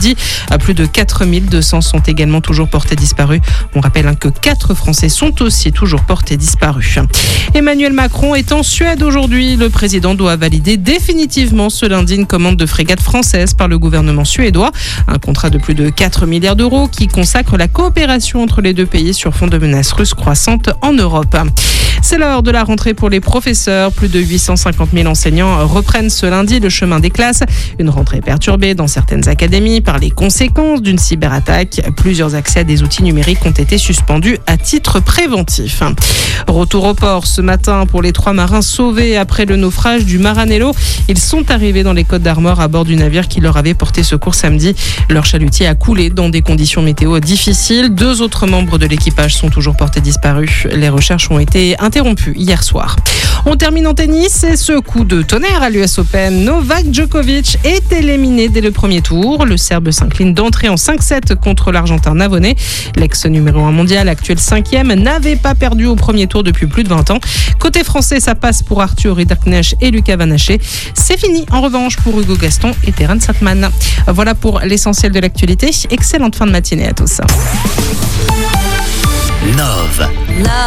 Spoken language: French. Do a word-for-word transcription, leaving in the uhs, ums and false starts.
midi. Plus de quatre mille deux cents sont également toujours portés disparus. On rappelle hein, que quatre Français sont aussi toujours portés disparus. Emmanuel Macron est en Suède aujourd'hui. Le président doit valider définitivement ce lundi une commande de frégate française par le gouvernement suédois. Un contrat de plus de quatre milliards d'euros qui consacre la coopération entre les deux pays sur fond de menaces russes croissantes en Europe. C'est l'heure de la rentrée pour les professeurs. Plus de huit cent cinquante mille enseignants reprennent ce lundi le chemin des classes. Une rentrée perturbée dans certaines académies par les conséquences d'une cyberattaque. Plusieurs accès à des outils numériques ont été suspendus à titre préventif. Retour au port ce matin pour les trois marins sauvés après le naufrage du Maranello. Ils sont arrivés dans les Côtes d'Armor à bord du navire qui leur avait porté secours samedi. Leur chalutier a coulé dans des conditions météo difficiles. Deux autres membres de l'équipage sont toujours portés disparus. Les recherches ont été interrompues hier soir. On termine en tennis et ce coup de tonnerre à l'U S Open. Novak Djokovic est éliminé dès le premier tour. Le Serbe s'incline d'entrée en cinq sept contre l'Argentin Navone. L'ex numéro un mondial, actuel cinquième, n'avait pas perdu au premier tour depuis plus de vingt ans. Côté français, ça passe pour Arthur Ridderknecht et Lucas Vanaché. C'est fini en revanche pour Hugo Gaston et Terence Satman. Voilà pour l'essentiel de l'actualité. Excellente fin de matinée à tous. Nove.